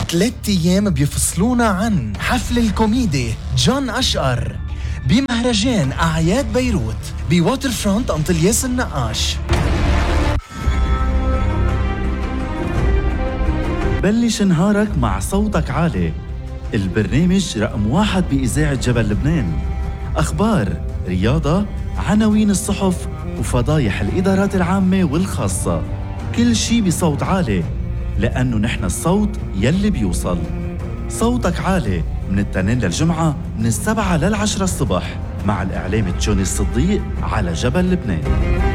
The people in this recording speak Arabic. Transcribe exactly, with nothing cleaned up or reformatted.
ثلاث أيام بيفصلونا عن حفل الكوميدي جون أشقر بمهرجان أعياد بيروت بواتر فرونت أنطلياس النقاش. بلش نهارك مع صوتك عالي، البرنامج رقم واحد بإذاعة جبل لبنان. أخبار، رياضة، عناوين الصحف وفضايح الإدارات العامة والخاصة، كل شي بصوت عالي، لأنه نحن الصوت يلي بيوصل. صوتك عالي من التنين للجمعة من السبعة للعشرة الصبح مع الإعلام جوني الصديق على جبل لبنان.